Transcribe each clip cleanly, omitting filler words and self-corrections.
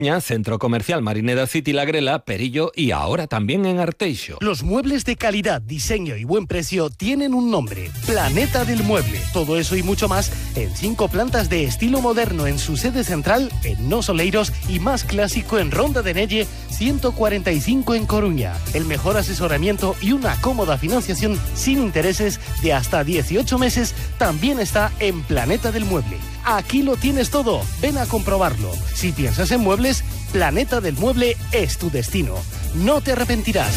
Centro Comercial Marineda City La Grela, Perillo y ahora también en Arteixo. Los muebles de calidad, diseño y buen precio tienen un nombre: Planeta del Mueble. Todo eso y mucho más en 5 plantas de estilo moderno en su sede central en Nos Oleiros y más clásico en Ronda de Nelle 145 en Coruña. El mejor asesoramiento y una cómoda financiación sin intereses de hasta 18 meses también está en Planeta del Mueble. Aquí lo tienes todo, ven a comprobarlo. Si piensas en muebles, Planeta del Mueble es tu destino. No te arrepentirás.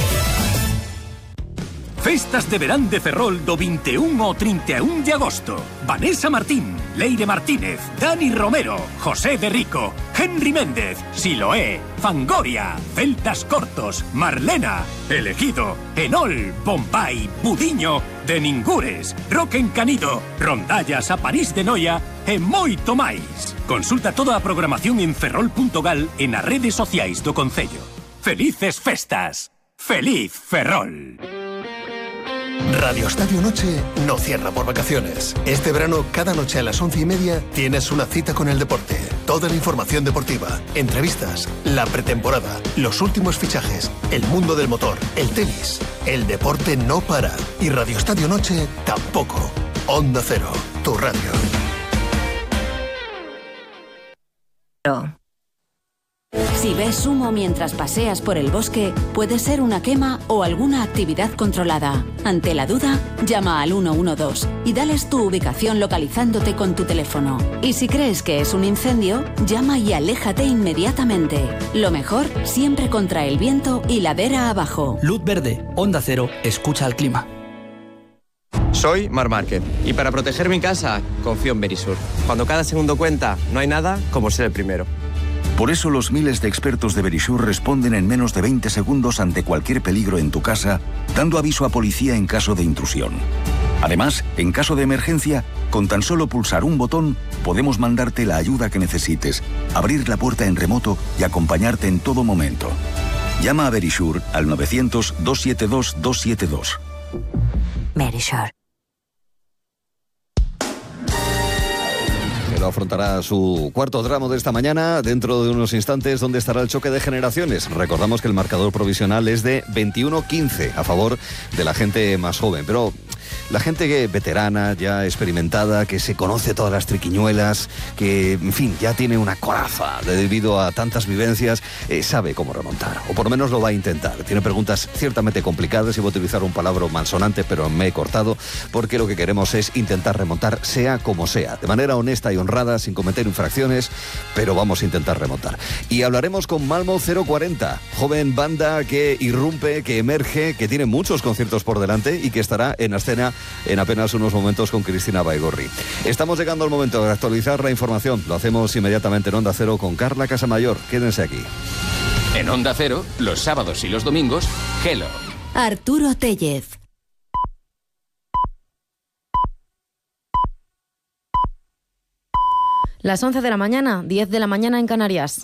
Festas de verán de Ferrol do 21 ao 31 de agosto. Vanessa Martín, Leire Martínez, Dani Romero, José de Rico, Henry Méndez, Siloé, Fangoria, Celtas Cortos, Marlena, Elegido, Enol, Bombay, Budiño, De Ningures, Rock Encanido, Rondallas a París de Noia e moito máis. Consulta toda a programación en ferrol.gal e nas redes sociais do Concello. Felices festas. Feliz Ferrol. Radio Estadio Noche no cierra por vacaciones. Este verano, cada noche a las 11:30, tienes una cita con el deporte. Toda la información deportiva, entrevistas, la pretemporada, los últimos fichajes, el mundo del motor, el tenis. El deporte no para. Y Radio Estadio Noche tampoco. Onda Cero, tu radio. Si ves humo mientras paseas por el bosque, puede ser una quema o alguna actividad controlada. Ante la duda, llama al 112 y dales tu ubicación localizándote con tu teléfono. Y si crees que es un incendio, llama y aléjate inmediatamente. Lo mejor, siempre contra el viento y ladera abajo. Luz verde, Onda Cero, escucha al clima. Soy Mar Márquez y para proteger mi casa confío en Verisur. Cuando cada segundo cuenta, no hay nada como ser el primero. Por eso los miles de expertos de Verisur responden en menos de 20 segundos ante cualquier peligro en tu casa, dando aviso a policía en caso de intrusión. Además, en caso de emergencia, con tan solo pulsar un botón, podemos mandarte la ayuda que necesites, abrir la puerta en remoto y acompañarte en todo momento. Llama a Verisur al 900-272-272. Verisur. Lo afrontará su cuarto tramo de esta mañana. Dentro de unos instantes, ¿dónde estará el choque de generaciones? Recordamos que el marcador provisional es de 21-15 a favor de la gente más joven. Pero la gente que veterana, ya experimentada, que se conoce todas las triquiñuelas, que, en fin, ya tiene una coraza debido a tantas vivencias, sabe cómo remontar. O por lo menos lo va a intentar. Tiene preguntas ciertamente complicadas. Iba a utilizar un palabra malsonante, pero me he cortado, porque lo que queremos es intentar remontar, sea como sea, de manera honesta y honrada, sin cometer infracciones, pero vamos a intentar remontar. Y hablaremos con Malmo 040, joven banda que irrumpe, que emerge, que tiene muchos conciertos por delante y que estará en escena en apenas unos momentos con Cristina Baigorri. Estamos llegando al momento de actualizar la información. Lo hacemos inmediatamente en Onda Cero con Carla Casamayor. Quédense aquí. En Onda Cero, los sábados y los domingos, Hello. Arturo Tellez. Las 11 de la mañana, 10 de la mañana en Canarias.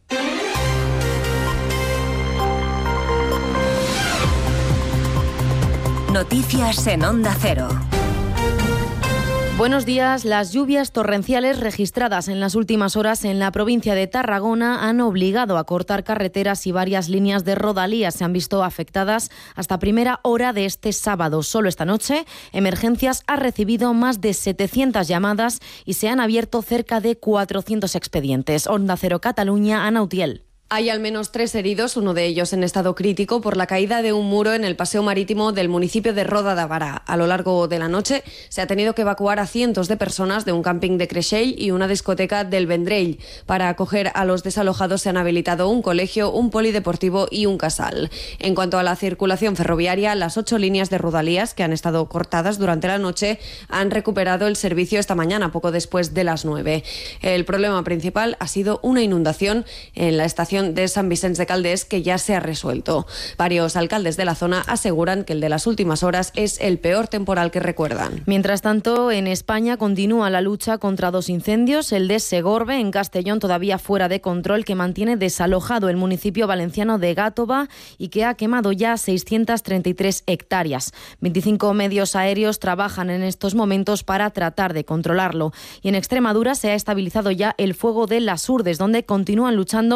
Noticias en Onda Cero. Buenos días. Las lluvias torrenciales registradas en las últimas horas en la provincia de Tarragona han obligado a cortar carreteras y varias líneas de rodalías se han visto afectadas hasta primera hora de este sábado. Solo esta noche, Emergencias ha recibido más de 700 llamadas y se han abierto cerca de 400 expedientes. Onda Cero Cataluña, Ana Utiel. Hay al menos 3 heridos, uno de ellos en estado crítico por la caída de un muro en el paseo marítimo del municipio de Roda de Bará. A lo largo de la noche se ha tenido que evacuar a cientos de personas de un camping de Creixell y una discoteca del Vendrell. Para acoger a los desalojados se han habilitado un colegio, un polideportivo y un casal. En cuanto a la circulación ferroviaria, las 8 líneas de Rodalías que han estado cortadas durante la noche han recuperado el servicio esta mañana, poco después de las 9. El problema principal ha sido una inundación en la estación población de San Vicente de Caldés, que ya se ha resuelto. Varios alcaldes de la zona aseguran que el de las últimas horas es el peor temporal que recuerdan. Mientras tanto, en España continúa la lucha contra 2 incendios, el de Segorbe, en Castellón, todavía fuera de control, que mantiene desalojado el municipio valenciano de Gátova y que ha quemado ya 633 hectáreas. 25 medios aéreos trabajan en estos momentos para tratar de controlarlo. Y en Extremadura se ha estabilizado ya el fuego de Las Urdes, donde continúan luchando